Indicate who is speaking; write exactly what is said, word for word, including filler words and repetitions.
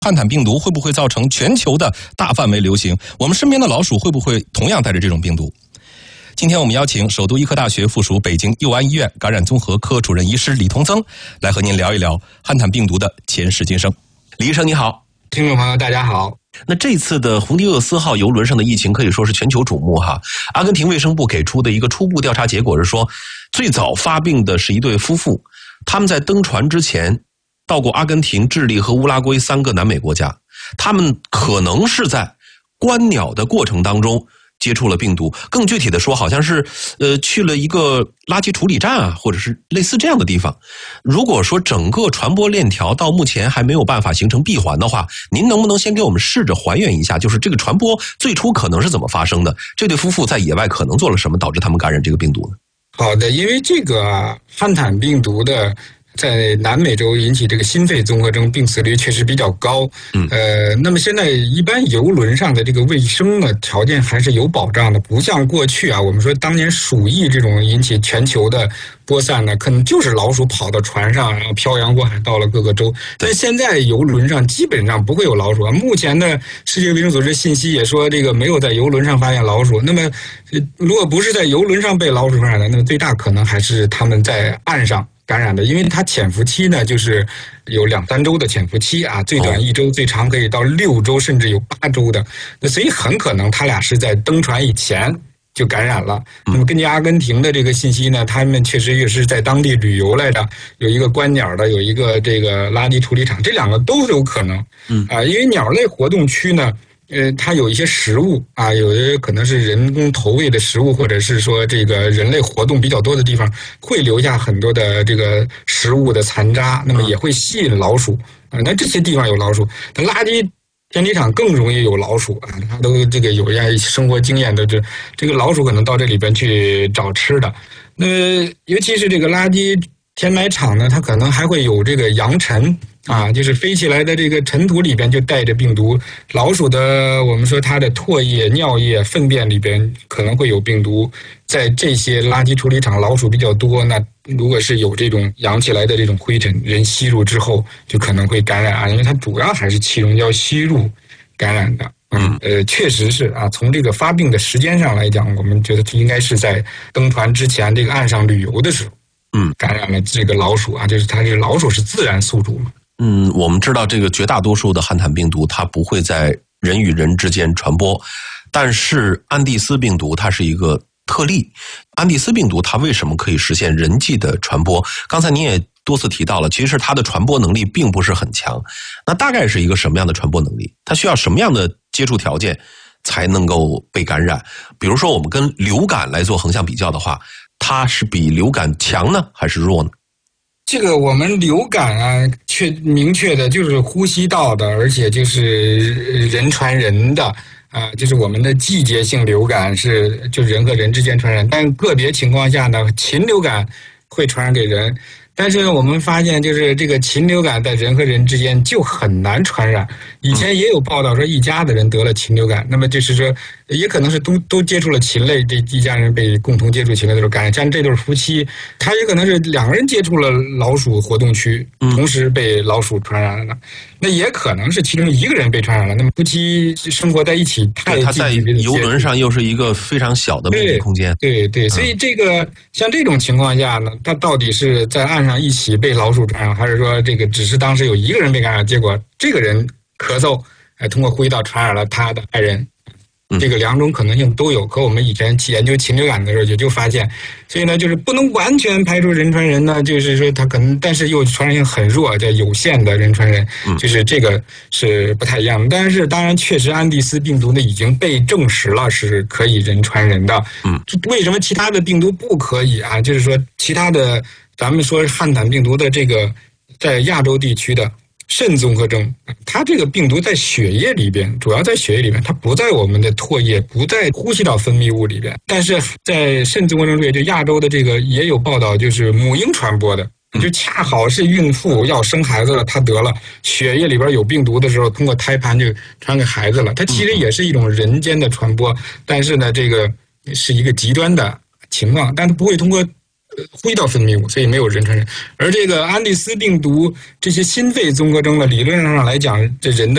Speaker 1: 汉坦病毒会不会造成全球的大范围流行？我们身边的老鼠会不会同样带着这种病毒？今天我们邀请首都医科大学附属北京佑安医院感染综合科主任医师李同增来和您聊一聊汉坦病毒的前世今生。李医生你好。
Speaker 2: 听众朋友大家好。
Speaker 3: 那这次的红迪厄斯号邮轮上的疫情可以说是全球瞩目哈。阿根廷卫生部给出的一个初步调查结果是说，最早发病的是一对夫妇，他们在登船之前到过阿根廷、智利和乌拉圭三个南美国家，他们可能是在观鸟的过程当中接触了病毒，更具体的说，好像是呃去了一个垃圾处理站啊，或者是类似这样的地方。如果说整个传播链条到目前还没有办法形成闭环的话，您能不能先给我们试着还原一下，就是这个传播最初可能是怎么发生的？这对夫妇在野外可能做了什么，导致他们感染这个病毒呢？
Speaker 2: 好的，因为这个汉坦病毒的在南美洲引起这个心肺综合征病死率确实比较高，嗯，呃，那么现在一般邮轮上的这个卫生呢条件还是有保障的，不像过去啊，我们说当年鼠疫这种引起全球的播散呢，可能就是老鼠跑到船上，然后漂洋过海到了各个州。但现在邮轮上基本上不会有老鼠啊。目前的世界卫生组织信息也说，这个没有在邮轮上发现老鼠。那么，如果不是在邮轮上被老鼠传染的，那么最大可能还是他们在岸上感染的，因为它潜伏期呢，就是有两三周的潜伏期啊，最短一周，最长可以到六周，甚至有八周的。那所以很可能他俩是在登船以前就感染了。那么根据阿根廷的这个信息呢，他们确实也是在当地旅游来的，有一个观鸟的，有一个这个垃圾处理厂，这两个都有可能。嗯啊，因为鸟类活动区呢，呃，它有一些食物啊，有的可能是人工投喂的食物，或者是说这个人类活动比较多的地方，会留下很多的这个食物的残渣，那么也会吸引老鼠啊。那这些地方有老鼠，那垃圾填体厂更容易有老鼠啊，它都这个有一些生活经验的，这这个老鼠可能到这里边去找吃的。那尤其是这个垃圾填埋场呢，它可能还会有这个扬尘啊，就是飞起来的这个尘土里边就带着病毒。老鼠的我们说它的唾液、尿液、粪便里边可能会有病毒，在这些垃圾处理厂老鼠比较多，那如果是有这种扬起来的这种灰尘，人吸入之后就可能会感染啊，因为它主要还是气溶胶吸入感染的。嗯，呃，确实是啊，从这个发病的时间上来讲，我们觉得应该是在登船之前这个岸上旅游的时候，嗯，感染了这个老鼠啊，就是它这个老鼠是自然宿主嘛。
Speaker 3: 嗯，我们知道这个绝大多数的汉坦病毒它不会在人与人之间传播，但是安第斯病毒它是一个特例。安第斯病毒它为什么可以实现人际的传播？刚才您也多次提到了，其实它的传播能力并不是很强。那大概是一个什么样的传播能力？它需要什么样的接触条件才能够被感染？比如说我们跟流感来做横向比较的话，它是比流感强呢，还是弱呢？
Speaker 2: 这个我们流感啊，确明确的就是呼吸道的，而且就是人传人的啊，就是我们的季节性流感是就人和人之间传染，但个别情况下呢，禽流感会传染给人。但是我们发现，就是这个禽流感在人和人之间就很难传染。以前也有报道说，一家的人得了禽流感，那么就是说，也可能是都都接触了禽类，这一家人被共同接触禽类的时候感染。像这对夫妻，他也可能是两个人接触了老鼠活动区，同时被老鼠传染了。那也可能是其中一个人被传染了。那么夫妻生活在一起，太
Speaker 3: 他在游轮上又是一个非常小的密闭空间。
Speaker 2: 对 对, 对，所以这个像这种情况下呢，他到底是在岸上一起被老鼠传染，还是说这个只是当时有一个人被感染，结果这个人咳嗽，哎，通过呼吸道传染了他的爱人？这个两种可能性都有，和我们以前研究禽流感的时候也就发现，所以呢，就是不能完全排除人传人呢，就是说它可能，但是又传染性很弱，叫有限的人传人，就是这个是不太一样的。但是当然，确实安第斯病毒呢已经被证实了是可以人传人的。嗯，为什么其他的病毒不可以啊？就是说其他的，咱们说汉坦病毒的这个在亚洲地区的肾综合征，它这个病毒在血液里边，主要在血液里边，它不在我们的唾液，不在呼吸道分泌物里边。但是在肾综合征里，就亚洲的这个也有报道，就是母婴传播的，就恰好是孕妇要生孩子了，她得了血液里边有病毒的时候，通过胎盘就传给孩子了。它其实也是一种人间的传播，但是呢，这个是一个极端的情况，但是不会通过灰道分泌物，所以没有人传人。而这个安第斯病毒这些心肺综合征呢，理论上来讲，这人的